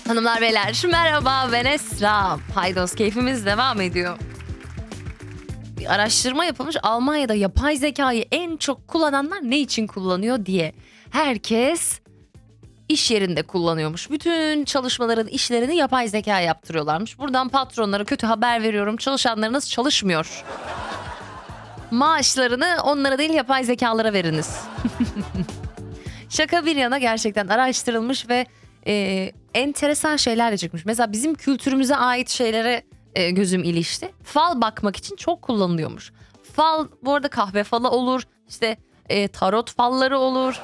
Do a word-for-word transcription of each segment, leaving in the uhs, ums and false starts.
Hanımlar beyler merhaba, ben Esra. Paydos keyfimiz devam ediyor. Bir araştırma yapılmış, Almanya'da yapay zekayı en çok kullananlar ne için kullanıyor diye. Herkes iş yerinde kullanıyormuş. Bütün çalışmaların, işlerini yapay zeka yaptırıyorlarmış. Buradan patronlara kötü haber veriyorum. Çalışanlarınız çalışmıyor. Maaşlarını onlara değil yapay zekalara veriniz. Şaka bir yana gerçekten araştırılmış ve e, enteresan şeyler de çıkmış. Mesela bizim kültürümüze ait şeylere e, gözüm ilişti. Fal bakmak için çok kullanılıyormuş. Fal bu arada kahve falı olur. İşte e, tarot falları olur.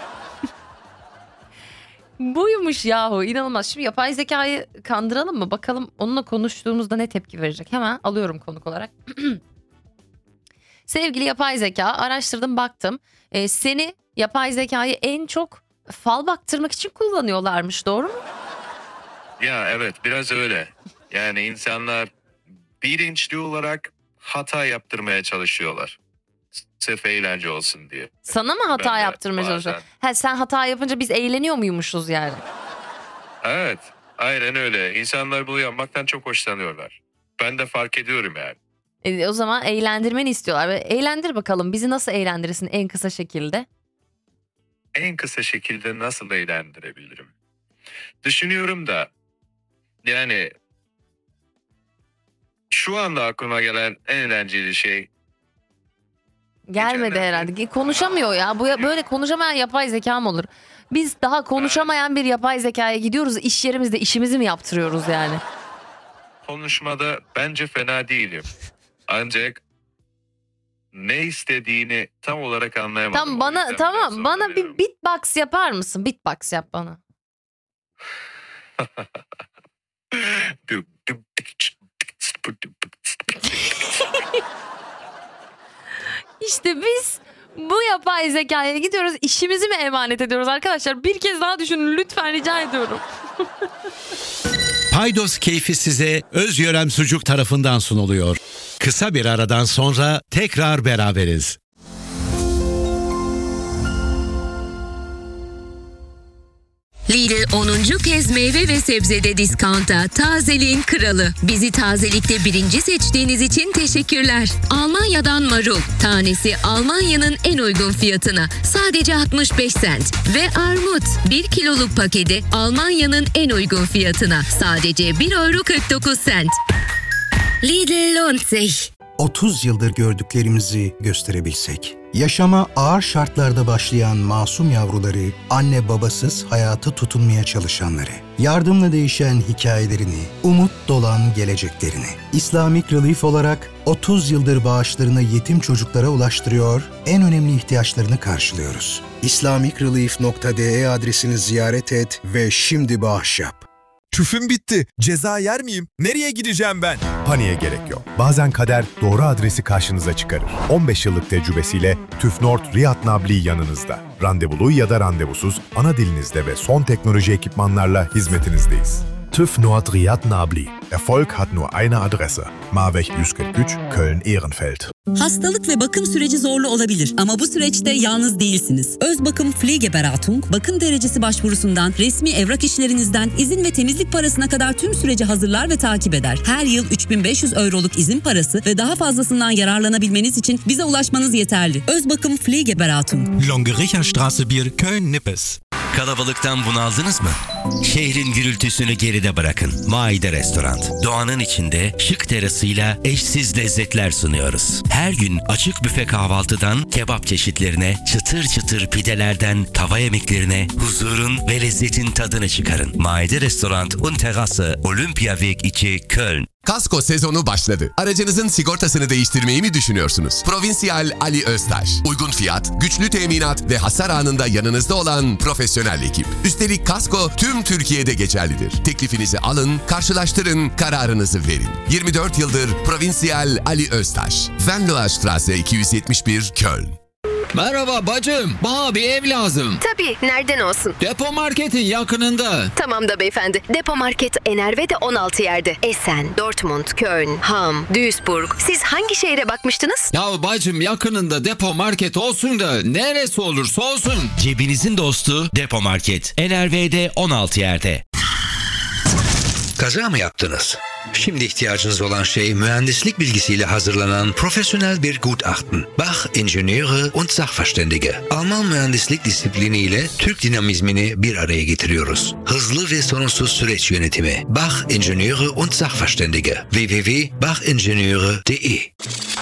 Buymuş yahu, inanılmaz. Şimdi yapay zekayı kandıralım mı? Bakalım onunla konuştuğumuzda ne tepki verecek. Hemen alıyorum konuk olarak. Sevgili yapay zeka, araştırdım baktım. Ee, seni yapay zekayı en çok fal baktırmak için kullanıyorlarmış, doğru mu? Ya evet, biraz öyle. Yani insanlar bilinçli olarak hata yaptırmaya çalışıyorlar. Sırf eğlence olsun diye. Sana mı hata Ben de yaptırmaya bazen- çalışıyor? Ha, sen hata yapınca biz eğleniyor muymuşuz yani? Evet, aynen öyle. İnsanlar bunu yapmaktan çok hoşlanıyorlar. Ben de fark ediyorum yani. E, o zaman eğlendirmeni istiyorlar. Ve eğlendir bakalım, bizi nasıl eğlendirirsin en kısa şekilde? En kısa şekilde nasıl eğlendirebilirim? Düşünüyorum da yani şu anda aklıma gelen en eğlenceli şey Gelmedi Geçenlerde- herhalde. Konuşamıyor ya. Bu ya- böyle konuşamayan yapay zeka mı olur? Biz daha konuşamayan bir yapay zekaya gidiyoruz. İş yerimizde işimizi mi yaptırıyoruz yani? konuşmada bence fena değilim. Ancak ne istediğini tam olarak anlayamadım. Tamam O bana yüzden tamam biraz bana bir zorlanıyorum. beatbox yapar mısın? Beatbox yap bana. İşte biz bu yapay zekaya gidiyoruz. İşimizi mi emanet ediyoruz arkadaşlar? Bir kez daha düşünün lütfen, rica ediyorum. Paydos keyfi size Özyörem Sucuk tarafından sunuluyor. Kısa bir aradan sonra tekrar beraberiz. Lidl onuncu kez meyve ve sebzede diskonta, tazeliğin kralı. Bizi tazelikte birinci seçtiğiniz için teşekkürler. Almanya'dan marul, tanesi Almanya'nın en uygun fiyatına sadece altmış beş sent. Ve armut, bir kiloluk paketi Almanya'nın en uygun fiyatına sadece bir euro kırk dokuz sent. Lidl lohnt sich. otuz yıldır gördüklerimizi gösterebilsek. Yaşama ağır şartlarda başlayan masum yavruları, anne babasız hayata tutunmaya çalışanları, yardımla değişen hikayelerini, umut dolan geleceklerini. Islamic Relief olarak otuz yıldır bağışlarını yetim çocuklara ulaştırıyor, en önemli ihtiyaçlarını karşılıyoruz. islamic relief nokta d e adresini ziyaret et ve şimdi bağış yap. Tüfüm bitti. Ceza yer miyim? Nereye gideceğim ben? Paniğe gerek yok. Bazen kader doğru adresi karşınıza çıkarır. on beş yıllık tecrübesiyle TÜV Nord Riyad Nabli yanınızda. Randevulu ya da randevusuz, ana dilinizde ve son teknoloji ekipmanlarla hizmetinizdeyiz. TÜV Nord Riyad Nabli. Erfolg hat nur eine Adresse. Maarweg yüz kırk üç, Köln-Ehrenfeld. Hastalık ve bakım süreci zorlu olabilir ama bu süreçte yalnız değilsiniz. Özbakım Pflegeberatung, bakım derecesi başvurusundan, resmi evrak işlerinizden, izin ve temizlik parasına kadar tüm süreci hazırlar ve takip eder. Her yıl üç bin beş yüz euroluk izin parası ve daha fazlasından yararlanabilmeniz için bize ulaşmanız yeterli. Özbakım Pflegeberatung. Longericherstraße bir, Köln-Nippes. Kalabalıktan bunaldınız mı? Şehrin gürültüsünü geride bırakın. Maide Restoran. Doğanın içinde şık terasıyla eşsiz lezzetler sunuyoruz. Her gün açık büfe kahvaltıdan kebap çeşitlerine, çıtır çıtır pidelerden tava yemeklerine huzurun ve lezzetin tadını çıkarın. Maide Restoran und Terrasse, Olympiaweg iki, Köln. Kasko sezonu başladı. Aracınızın sigortasını değiştirmeyi mi düşünüyorsunuz? Provincial Ali Öztaş. Uygun fiyat, güçlü teminat ve hasar anında yanınızda olan profesyonel ekip. Üstelik kasko tüm Türkiye'de geçerlidir. Teklifinizi alın, karşılaştırın, kararınızı verin. yirmi dört yıldır Provincial Ali Öztaş. Wendlerstraße iki yüz yetmiş bir, Köln. Merhaba bacım, bana bir ev lazım. Tabii, nereden olsun? Depo marketin yakınında. Tamam da beyefendi. Depo market Enerve'de on altı yerde. Essen, Dortmund, Köln, Hamm, Duisburg. Siz hangi şehre bakmıştınız? Ya bacım yakınında depo market olsun da neresi olursa olsun. Cebinizin dostu Depo Market. N R V'de on altı yerde. Kaza mı yaptınız? Şimdi ihtiyacınız olan şey mühendislik bilgisiyle hazırlanan profesyonel bir Gutachten. Bach Ingenieure und Sachverständige. Alman mühendislik disipliniyle Türk dinamizmini bir araya getiriyoruz. Hızlı ve sorunsuz süreç yönetimi. Bach Ingenieure und Sachverständige. w w w nokta bach ingenieure nokta d e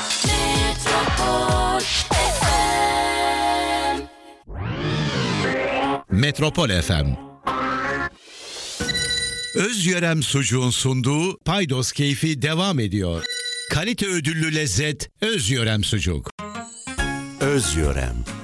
Metropol F M. Özyörem Sucuğun sunduğu Paydos Keyfi devam ediyor. Kalite ödüllü lezzet Özyörem Sucuk. Özyörem.